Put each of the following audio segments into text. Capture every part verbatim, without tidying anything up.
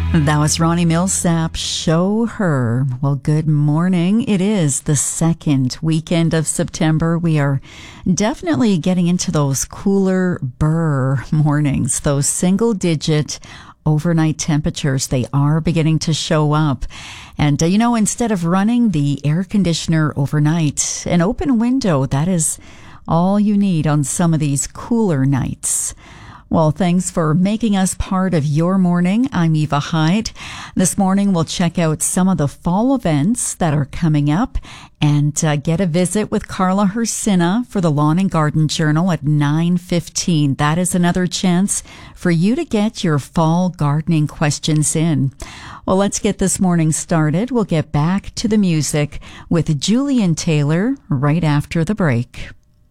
That was Ronnie Millsap, Show Her. Well, good morning. It is the second weekend of September. We are definitely getting into those cooler burr mornings, those single-digit overnight temperatures. They are beginning to show up. And, uh, you know, instead of running the air conditioner overnight, an open window, that is all you need on some of these cooler nights. Well, thanks for making us part of your morning. I'm Eva Hyde. This morning, we'll check out some of the fall events that are coming up and uh, get a visit with Carla Hersina for the Lawn and Garden Journal at nine fifteen. That is another chance for you to get your fall gardening questions in. Well, let's get this morning started. We'll get back to the music with Julian Taylor right after the break.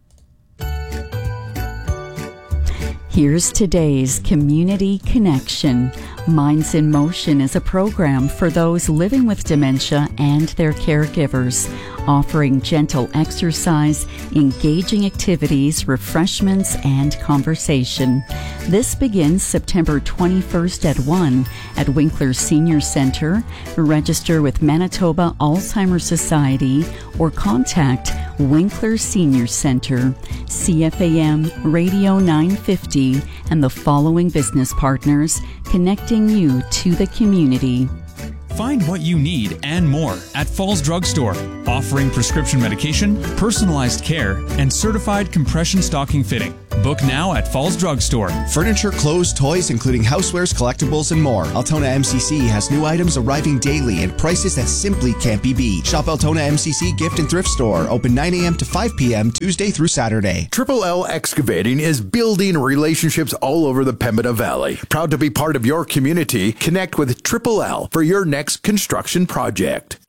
Here's today's Community Connection. Minds in Motion is a program for those living with dementia and their caregivers, offering gentle exercise, engaging activities, refreshments, and conversation. This begins September twenty-first at one at Winkler Senior Center. Register with Manitoba Alzheimer's Society or contact Winkler Senior Center, C F A M Radio nine fifty, and the following business partners connecting you to the community. Find what you need and more at Falls Drug Store, offering prescription medication, personalized care, and certified compression stocking fitting. Book now at Falls Drug Store. Furniture, clothes, toys, including housewares, collectibles, and more. Altona M C C has new items arriving daily and prices that simply can't be beat. Shop Altona M C C Gift and Thrift Store, open nine a.m. to five p.m. Tuesday through Saturday. Triple L Excavating is building relationships all over the Pembina Valley. Proud to be part of your community. Connect with Triple L for your next construction project.